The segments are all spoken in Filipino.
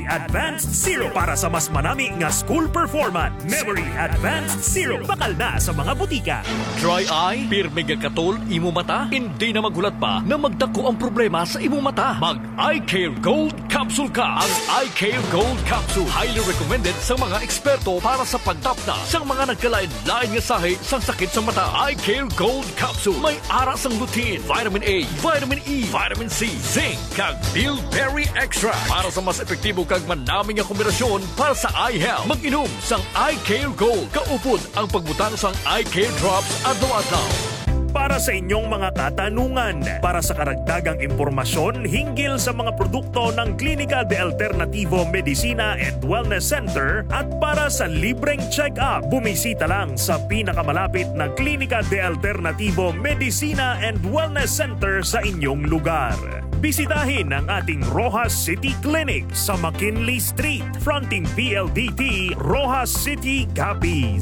Advanced Zero para sa mas manami nga school performance. Memory Advanced Zero bakal na sa mga butika. Dry eye, pirmi katol, imo mata, hindi na maghulat pa na magdako ang problema sa imo mata. Mag Eye Care Gold Capsule ka. Ang Eye Care Gold Capsule highly recommended sa mga eksperto para sa pagtapna sa mga nagkalain-lain nga sahi sa sakit sa mata. Eye Care Gold Capsule may aras ang lutein, vitamin A, vitamin E, vitamin C, zinc, kag bilberry extra para sa mas epektibo kag manaming nga kombinasyon para sa eye health. Mag-inom sang Eye Care Gold. Kaupod ang pagbutang sang Eye Care Drops adlaw-adlaw. Para sa inyong mga katanungan, para sa karagdagang impormasyon hinggil sa mga produkto ng Klinika de Alternativo Medicina and Wellness Center at para sa libreng check-up, bumisita lang sa pinakamalapit na Klinika de Alternativo Medicina and Wellness Center sa inyong lugar. Bisitahin ang ating Rojas City Clinic sa McKinley Street, fronting PLDT, Rojas City, Capiz.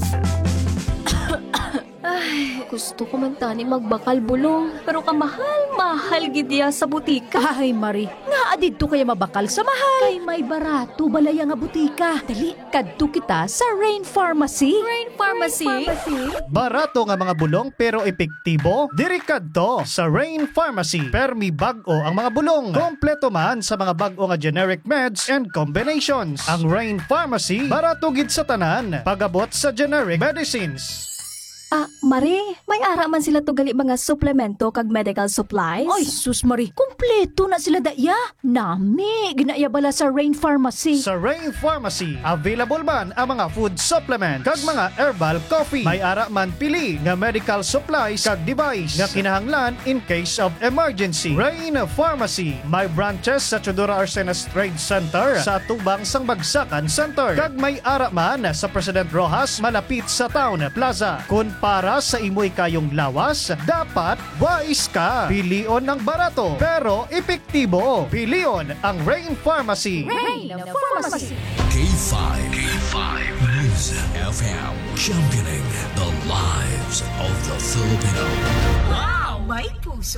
Ay, gusto ko man tani magbakal bulong, pero kamahal-mahal gidya sa butika. Ay, Marie, nga adito kaya mabakal sa mahal. Kay may barato balaya nga butika. Dali, kadto kita sa Rain Pharmacy. Rain Pharmacy? Barato nga mga bulong pero epektibo? Diri kadto sa Rain Pharmacy. Permi bag-o ang mga bulong. Kompleto man sa mga bag-o nga generic meds and combinations. Ang Rain Pharmacy, barato gid sa tanan. Pagabot sa generic medicines. Marie, may ara man sila to gali mga suplemento kag medical supplies? Ay, sus Marie, kumpleto na sila daya. Nami, ginaya bala sa Rain Pharmacy. Sa Rain Pharmacy, available man ang mga food supplement kag mga herbal coffee. May ara man pili nga medical supplies kag device nga kinahanglan in case of emergency. Rain Pharmacy, may branches sa Chodora Arsenas Trade Center, sa Tubang Sang Bagsakan Center, kag may ara man sa President Rojas malapit sa Town Plaza. Kung para sa imoy kayong lawas, dapat wise ka. Pilion ng barato, pero epektibo. Pilion ang Rain Pharmacy. Rain Pharmacy. K5 News FM, championing the lives of the Filipino. Wow, may puso.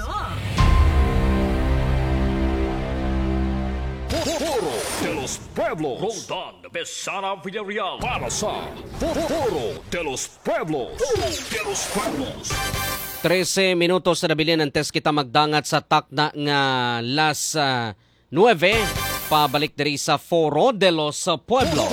Foro de los Pueblos. Roldan Besana Villarreal para sa Foro de los Pueblos. Foro de los Pueblos. 13 minutos na nabilin ang test kita magdangat sa takna nga las 9 pabalik diri sa Foro de los Pueblos.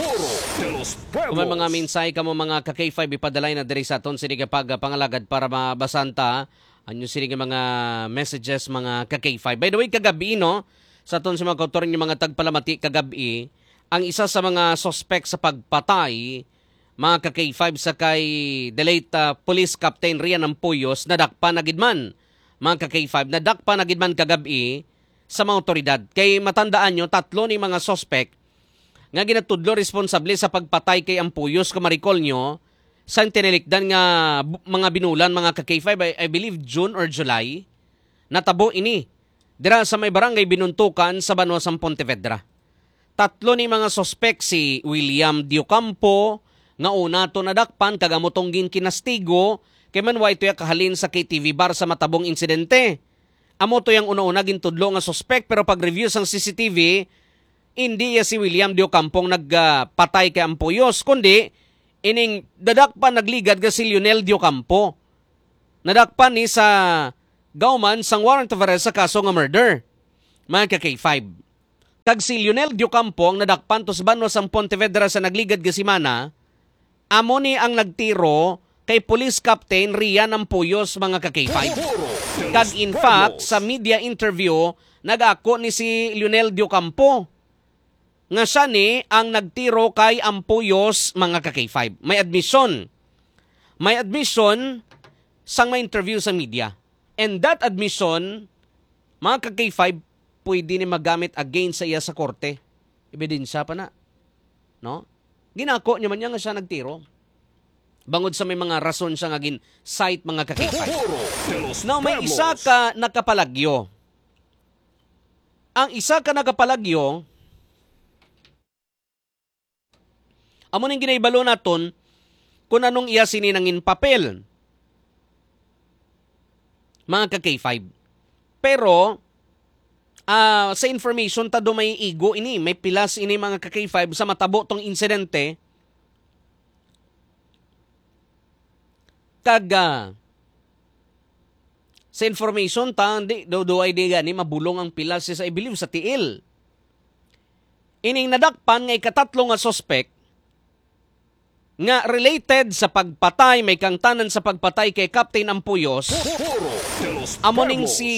Kung may mga minsay ka mo mga ka-K5 ipadalay na diri sa aton sini kapag pangalagad para mabasanta anyo sini mga messages mga ka-K5. By the way, kagabi no, sa aton sa mga kautorin ng mga tagpalamati kagabi, ang isa sa mga sospek sa pagpatay, mga ka-K5 sa kay the late Police Captain Rian Ampuyos, nadakpa na gidman. Mga ka-K5, nadakpa na gidman kagabi sa mga otoridad. Kay matandaan nyo, 3 ni mga sospek nga ginatudlo responsable sa pagpatay kay Ampuyos, kung ma-recall nyo, sa tinilikdan nga mga binulan, mga ka-K5, I believe June or July, natabo ini. Dira sa may barangay binuntukan sa Banuasang Pontevedra. 3 ni mga sospek si William Diocampo, nga una to nadakpan kagamotong kinastigo, kay manway to kahalin sa KTV bar sa matabong insidente. Amo to yung una-una gintudlo nga sospek, pero pag-review sang CCTV, hindi si William Diocampong nagpatay kay Ampuyos, kundi ining dadakpan nagligad ka si Lionel Diocampo. Nadakpan ni sa gauman sang warrant of arrest sa kaso nga murder. Mga ka-K5. Kag si Lionel Diocampo ang nadakpan to sa Banuasang Pontevedra sa nagligad nga simana, amo ni ang nagtiro kay Police Captain Rian Ampuyos, mga ka-K5. Kag in fact, sa media interview, nag-ako ni si Lionel Diocampo nga siya ni ang nagtiro kay Ampuyos, mga ka-K5. May admission. May admission sang may interview sa media. And that admission, mga ka-K5, pwede ni magamit against sa iya sa korte. Ebidensya pa na. No? Ginako niya man niya nga siya nagtiro. Bangod sa may mga rason siya nga gin-cite, mga ka-K5. Now, may isa ka nakapalagyo. Ang isa ka nakapalagyo, amo ning ginaibalo naton kung anong iya sininangin papel. Mga ka-K5. Pero, Sa information ta do may igo ini, may pilas ini mga ka-K5 sa matabo tong insidente. Kag sa information ta do ay di gani mabulong ang pilas sa I believe sa tiil. Ining nadakpan nga ikatatlo nga suspect nga related sa pagpatay, may kangtanan sa pagpatay kay Captain Ampuyos. Amoning si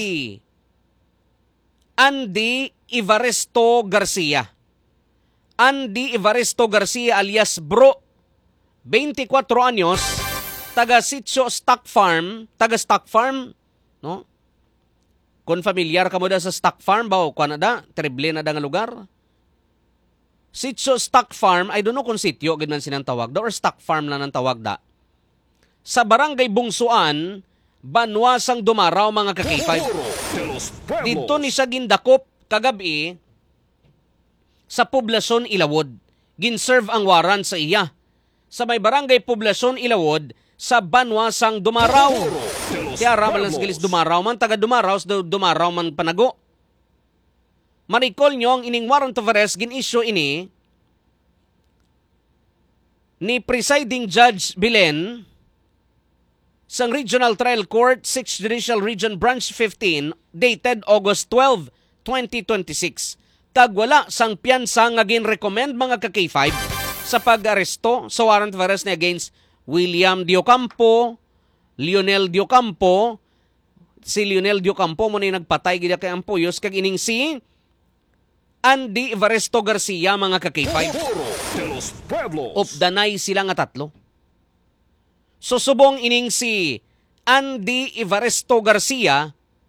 Andy Evaristo Garcia. Andy Evaristo Garcia alias Bro, 24 anyos, taga Sitio Stock Farm, no? Kung familiar ka mo da sa Stock Farm, ba o kuan da, terrible na da nga lugar. Sitio Stock Farm, I don't know kung sitio gid man sinang tawag da or Stock Farm lang ang tawag da. Sa barangay Bungsuan, Banwasang Dumaraw mga ka-K5. Dito ni sa gindakop kagabi sa poblasyon Ilawod. Ginserve ang warrant sa iya. Sa may barangay poblasyon Ilawod sa Banwasang Dumaraw. Kaya raman lang gilis Dumaraw man, taga Dumaraw, Dumaraw man panago. Maricol nyo ang ining warrant of arrest gin-issue ini ni Presiding Judge Bilen sang Regional Trial Court 6th Judicial Region Branch 15 dated August 12, 2026. Kag wala sang piyansa nga gin-recommend mga ka-K5 sa pag-aresto sa warrant of arrest ni against William Diocampo, Lionel Diocampo. Si Lionel Diocampo mo na nagpatay gid kay Ampuyos kag ining si Andy Evaristo Garcia mga ka-K5. Updanay sila nga tatlo. Susubong ining si Andy Evaristo Garcia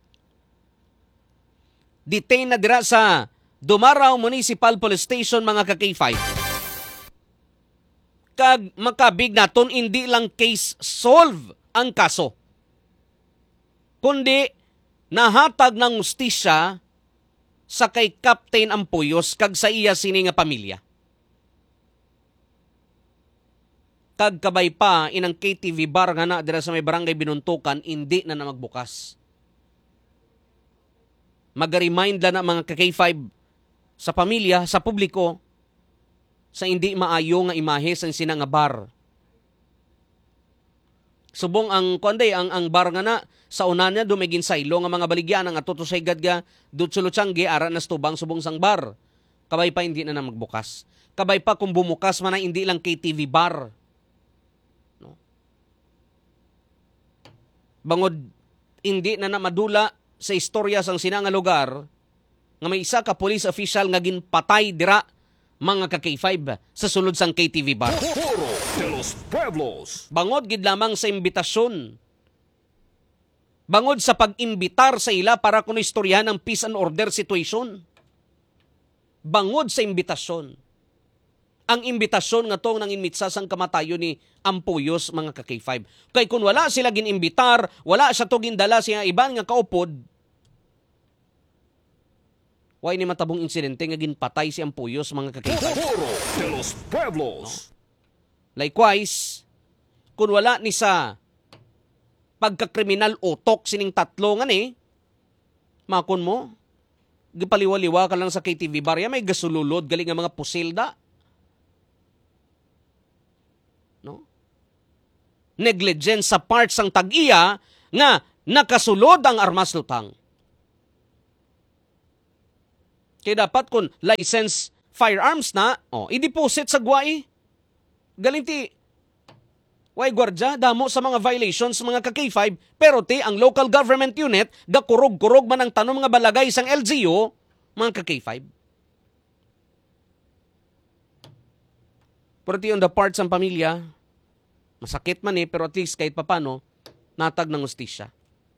detained na dira sa Dumaraw Municipal Police Station mga ka-K5. Kag makabig naton hindi lang case solve ang kaso, kundi nahatag ng hustisya sa kay Captain Ampuyos kag sa iya sini nga pamilya. Kag kabay pa inang KTV bar nga na dira sa may barangay Binuntukan hindi na magbukas. Mag-remind lang na mga ka-K5 sa pamilya, sa publiko, sa hindi maayo nga imahe sa sina nga bar. Subong ang kuanday ang bar nga na sa una niya dumigin saylo nga mga baligyan ang atuto say gadga dutsulutsangi ara na stubang subong sang bar. Kabay pa hindi na magbukas. Kabay pa kung bumukas man na hindi lang KTV bar. No? Bangod hindi na madula sa istorya sang sinanga lugar nga may isa ka police official nga ginpatay dira mga ka-K5 sa sulod sang KTV bar. Bangod gid lamang sa imbitasyon. Bangod sa pag-imbitar sa ila para kuno istoryahan ng peace and order situation. Bangod sa imbitasyon. Ang imbitasyon nga tong nanginmitsa sang kamatayon ni Ampuyos mga ka-K5. Kay kung wala sila ginimbitar, wala siya to gindala siya iban nga kaupod, way ni matabong insidente nga ginpatay si Ampuyos mga ka-K5. No? Likewise, kung wala ni sa pagkakriminal utok sining tatlo nga ni, makon mo, gipaliwaliwa ka lang sa KTV bar, may gasululod, galing nga mga pusilda. No? Negligence sa parts ang tag-iya nga nakasulod ang armas lutang. Kaya dapat kung license firearms na, i-deposit sa guwai. Galing ti, way gwardya, damo sa mga violations mga ka-K5, pero ti ang local government unit, gakurog-kurog man ang tanong mga balagay sang LGU, mga ka-K5. Pero ti on the parts ng pamilya, masakit man pero at least kahit papano, natag ng hustisya.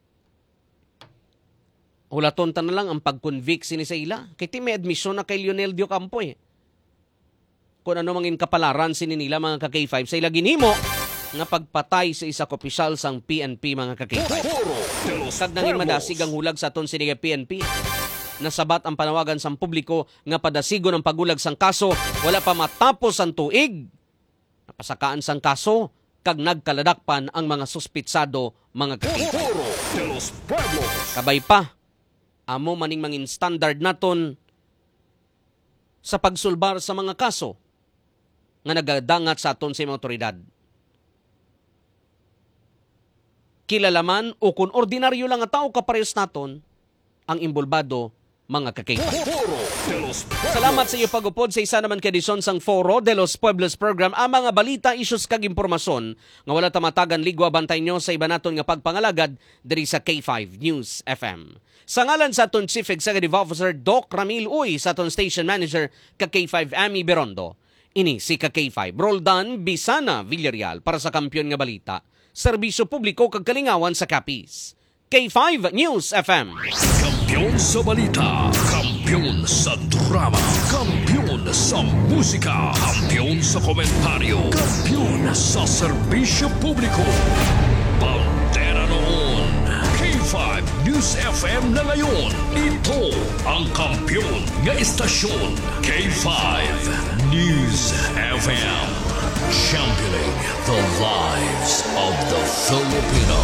Hulaton ta na lang ang pag-convict sini sa ila. Kaya ti may admission na kay Lionel Diocampo Kung ano mangin kapalaran sini nila mga ka-K5 sa ila ginhimo nga pagpatay sa isa opisyal sang PNP mga ka-K5. Kag nangin madasig ang hulag sa aton sini PNP. Nasabat ang panawagan sang publiko nga padasigon ang pagulag sang kaso, wala pa matapos ang tuig. Napasakaan sang kaso kag nagkaladakpan ang mga suspitsado mga ka-K5. Kabay pa amo maning mangin standard naton sa pagsulbar sa mga kaso nga nagadangat sa aton sa mga otoridad. Kilalaman o kung ordinaryo lang nga tao kaparehas naton ang imbolbado mga kakay. Salamat sa iyo pagupod sa isa naman kadisyon sang Foro de los Pueblos program, ang mga balita, issues kag impormasyon nga wala tamatagan ligwa bantay nyo sa iba naton nga pagpangalagad diri sa K5 News FM. Sa ngalan sa aton Chief Executive Officer Doc Ramil Uy, sa aton Station Manager ka K5 Amy Berondo, ini si ka K5 Roldan Bisana Villarreal para sa Kampiyon nga Balita, serbisyo publiko kag kalingawan sa Capiz. K5 News FM. Kampiyon sa balita, kampiyon sa drama, kampiyon sa musika, kampiyon sa komentaryo, kampiyon sa serbisyo publiko. Pantera noon, K5 News FM na ngayon. Ito ang kampiyon nga istasyon, K5 News FM. Championing the lives of the Filipino.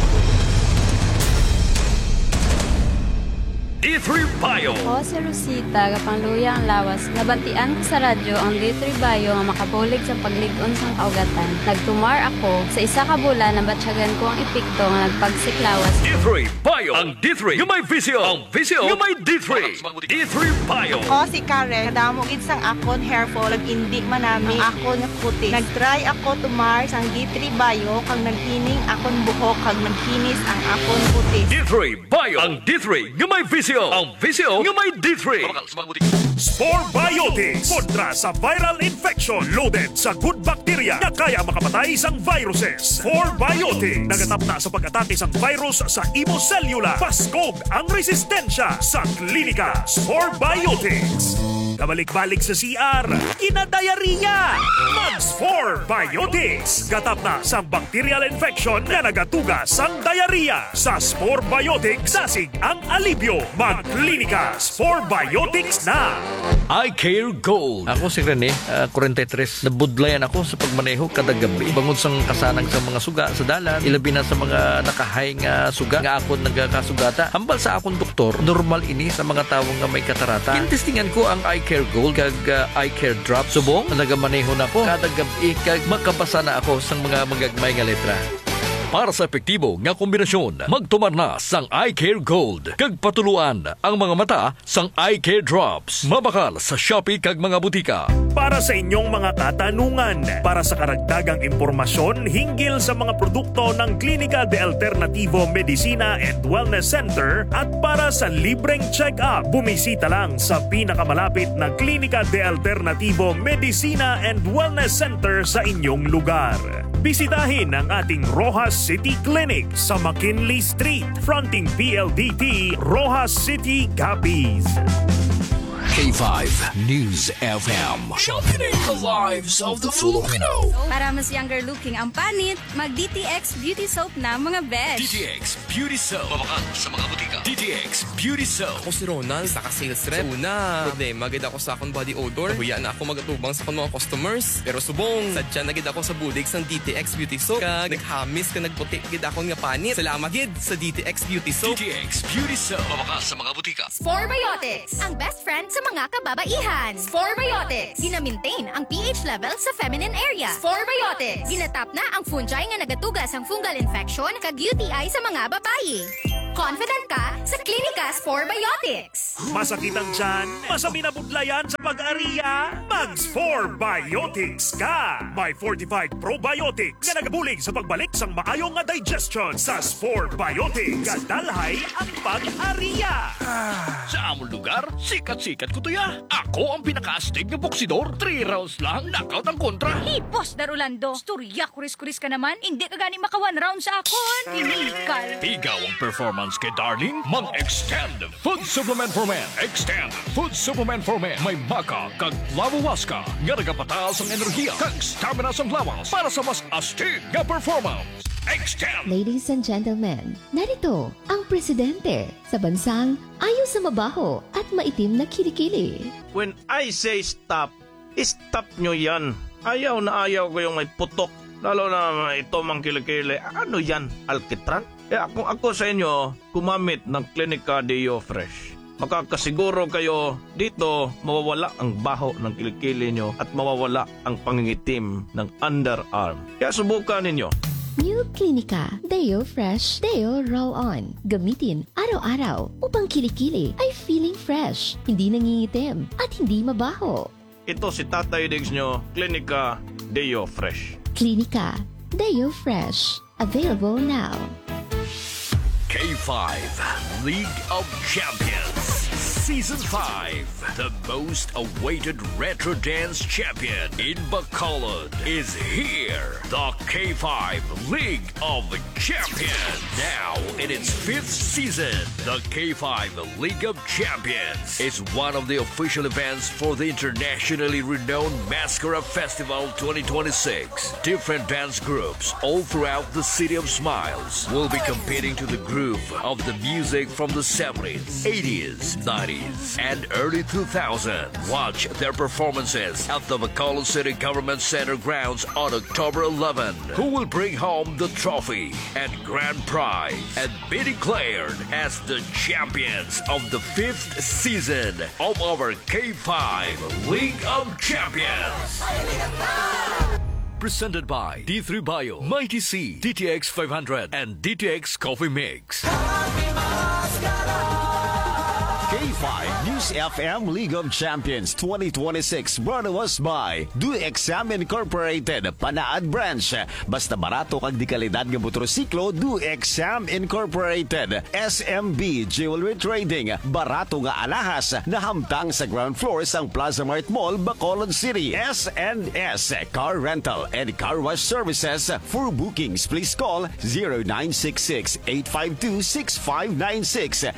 D3 Bayo. Ako si Rosita, kapangluya ang lawas. Nabantian ko sa radyo ang D3 Bayo nga makabulig sa pagligon sang kaugatan. Nagtumar ako sa isa ka bulan na batsyagan ko ang epekto nga nagpagsiklawas. D3 Bayo. Ang D3 yung may visyo. Ang visyo yung may D3. D3 Bayo. Ako si Karen. Kadamugid sang akon hair fall. Nag-indi manami akon nga puti. Nag-try ako tumar sang D3 Bayo kag naghining akon buhok kag naghinis ang akon puti. D3 Bayo. Ang D3 yung may visyo. Ang visyo yung may D3. Spore Biotics kontra sa viral infection, loaded sa good bacteria na kaya makapatay sang viruses. Spore Biotics nagatap na sa pag-atake sang virus sa imo cellula. Paskog ang resistensya sa klinika. Spore Biotics. Kabalik-balik sa CR, kinadayariya. Mag-Spore Biotics. Gatap na sa bacterial infection na nagatuga sang diarrhea. Sa Spore Biotics, sasig ang alibyo. Mag-klinika. Spore Biotics na. I Care Gold. Ako si Rene, 43. Nabudlayan ako sa pagmaneho kada gabi. Bangod sang kasanang sa mga suga sa dalan, ilabi na sa mga nakahay nga suga nga ako nagkasugata. Hambal sa akong doktor, normal ini sa mga tawong nga may katarata. Kintistingan ko ang I Care Gold kag I Care Drop. Subong, nagamaneho na ko kada gabi kag makabasa na ako sang mga magagmay nga letra. Para sa epektibo nga kombinasyon, magtumar na sang I Care Gold kag patuluan ang mga mata sang I Care Drops. Mabakal sa Shopee kag mga butika. Para sa inyong mga katanungan, para sa karagdagang impormasyon hinggil sa mga produkto ng Klinika de Alternativo Medicina and Wellness Center at para sa libreng check-up, bumisita lang sa pinakamalapit na Klinika de Alternativo Medicina and Wellness Center sa inyong lugar. Bisitahin ang ating Rojas City Clinic sa McKinley Street, fronting PLDT, Rojas City, Capiz. K5 News FM. Championing the lives of the Filipino. Para mas younger looking ang panit, mag DTX Beauty Soap na mga besh. DTX Beauty Soap. Mabakal sa mga butika. DTX Beauty Soap. Ako si Ronald, saka sales rep. Una, problema gid ako sa akong body odor. Huya na ako magatubang sa akong mga customers. Pero subong, sadya na gid ako sa bulig sang DTX Beauty Soap. Kag naghamis ka nagputi gid ako nga panit. Salamat gid sa DTX Beauty Soap. DTX Beauty Soap. Mabakal sa mga butika. Spore Biotics, ang best friend sa mga kababaihan. Spore Biotics, gina-maintain ang pH level sa feminine area. Spore Biotics, ginatap na ang fungi nga nagatugas ang fungal infection kag UTI sa mga babayi. Confident ka sa Klinika Spore Biotics. Masakit ang tiyan, masami na budlayan sa pag-ariya, mag-Spore Biotics ka. May fortified probiotics nga nagabulig sa pagbalik sang maayong nga digestion. Sa Spore Biotics, kadalhay ang pag-ariya. Sa among lugar, sikat-sikat ko to ya. Ako ang pinaka-astig na boksidor. 3 rounds lang, knockout ang kontra. Boss Darulando, storya kuris-kuris ka naman. Hindi ka gani maka 1 round sa akon. Tinikal. Ikaw ang performance kay darling. Mag-extend food supplement for men. Extend food supplement for men. May maka kag lavawaska nga nagapataas ang enerhiya kag stamina sa lawas para sa mas astig nga performance. Extend. Ladies and gentlemen, narito ang presidente sa bansang ayaw sa mabaho at maitim na kilikili. When I say stop, stop nyo yan. Ayaw na ayaw ko yung may putok Lalo na ito mang kilikili. Ano yan? Alkitran? Kung ako sa inyo, gumamit ng Clinica Deo Fresh. Makakasiguro kayo dito mawawala ang baho ng kilikili nyo at mawawala ang pangingitim ng underarm. Kaya subukan ninyo. New Clinica Deo Fresh Deo Roll-On. Gamitin araw-araw upang kilikili ay feeling fresh, hindi nangingitim at hindi mabaho. Ito si Tatay Diggs nyo, Clinica Deo Fresh. Clinica Deo Fresh. Available now. K5 League of Champions Season 5. The most awaited retro dance champion in Bacolod is here. The K5 League of Champions. Now in its 5th season, the K5 League of Champions is one of the official events for the internationally renowned Mascara Festival 2026. Different dance groups all throughout the City of Smiles will be competing to the groove of the music from the 70s, 80s, 90s, and early 2000s. Watch their performances at the Bacolod City Government Center grounds on October 11. Who will bring home the trophy and grand prize and be declared as the champions of the 5th season of our K5 League of Champions. Presented by D3 Bio, Mighty C, DTX 500, and DTX Coffee Mix. K5 News FM League of Champions 2026 brought to us by Do Exam Incorporated, Panaad Branch. Basta barato kag di kalidad nga motorsiklo, Do Exam Incorporated. SMB Jewelry Trading, barato nga alahas na hamtang sa ground floor sang Plaza Mart Mall, Bacolod City. S&S Car Rental and Car Wash Services. For bookings, please call 0966-852-6596.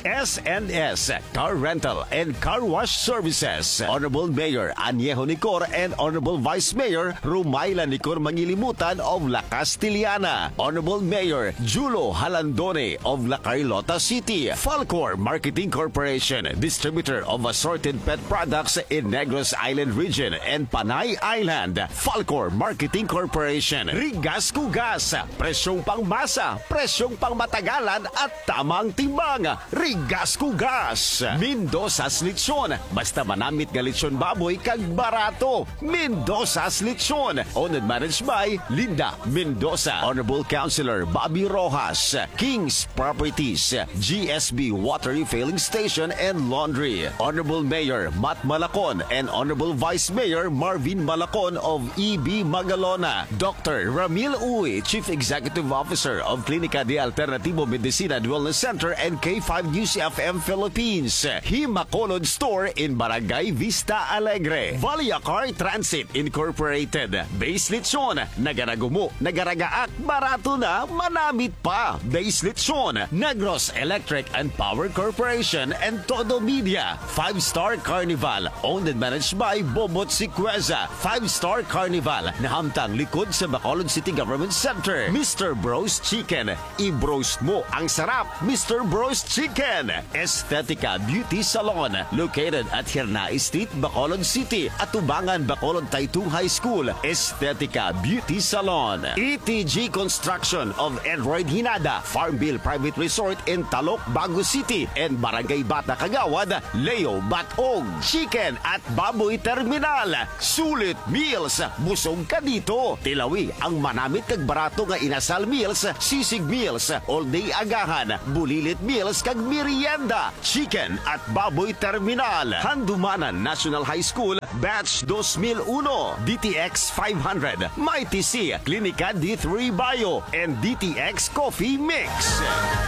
S&S Car Rental and Car Wash Services. Honorable Mayor Añejo Nicor and Honorable Vice Mayor Rumayla Nicor Mangilimutan of La Castillana. Honorable Mayor Julo Halandone of La Carlota City. Falcor Marketing Corporation, distributor of assorted pet products in Negros Island region and Panay Island. Falcor Marketing Corporation. Rigas Kugas, presyong pangmasa, presyong pangmatagalan at tamang timbang. Rigas Kugas. Mendoza's Lechon, basta manamit nga lechon baboy kag barato. Mendoza's Lechon, owned and managed by Linda Mendoza. Honorable Councilor Bobby Rojas. King's Properties, GSB Water Refilling Station and Laundry. Honorable Mayor Matt Malacon and Honorable Vice Mayor Marvin Malacon of EB Magalona. Dr. Ramil Uy, Chief Executive Officer of Clinica de Alternativo Medicina and Wellness Center and K5 News FM Philippines. Himacolod Store in Barangay Vista Alegre. Valia Car Transit Incorporated. Base Lechon, nagaragumo, nagaragaak, barato na, manamit pa. Base Lechon, Negros Electric and Power Corporation and Todo Media. 5-Star Carnival, owned and managed by Bobot Siqueza. 5-Star Carnival, nahamtang likod sa Bacolod City Government Center. Mr. Bros Chicken, i-bros mo ang sarap. Mr. Bros Chicken. Estetica Beauty Salon, located at Hirnai Street, Bacolod City, Atubangan, Bacolod Taytong High School. Estetica Beauty Salon. ETG Construction of Edroid Hinada, Farmville Private Resort in Talok, Bago City, and Barangay Bata Kagawad, Leo Batog. Chicken at Baboy Terminal. Sulit Meals, busog ka dito. Tilawi ang manamit kag barato nga inasal meals, sisig meals, all day agahan, bulilit meals kag merienda. Chicken at Baboy Terminal. Handumanan National High School, Batch 2001, DTX 500, Mighty C, Clinica D3 Bio, and DTX Coffee Mix.